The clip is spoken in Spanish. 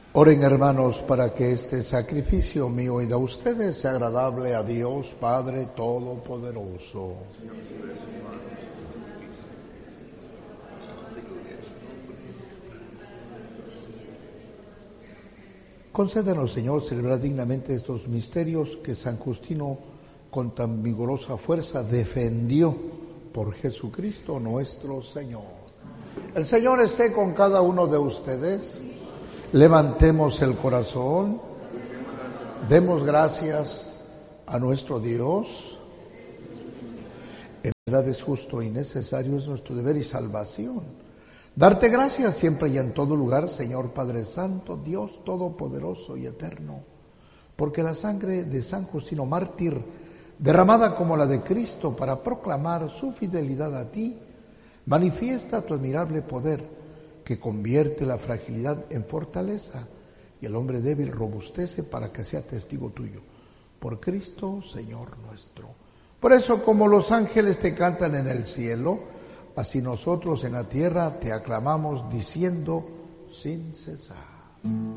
Oren, hermanos, para que este sacrificio mío y de ustedes sea agradable a Dios Padre Todopoderoso. Concédenos, Señor, celebrar dignamente estos misterios que San Justino con tan vigorosa fuerza defendió por Jesucristo nuestro Señor. El Señor esté con cada uno de ustedes. Levantemos el corazón, demos gracias a nuestro Dios. En verdad es justo y necesario, es nuestro deber y salvación. Darte gracias siempre y en todo lugar, Señor Padre Santo, Dios Todopoderoso y Eterno, porque la sangre de San Justino mártir, derramada como la de Cristo para proclamar su fidelidad a ti, manifiesta tu admirable poder, que convierte la fragilidad en fortaleza y el hombre débil robustece para que sea testigo tuyo. Por Cristo, Señor nuestro. Por eso, como los ángeles te cantan en el cielo, así nosotros en la tierra te aclamamos diciendo sin cesar.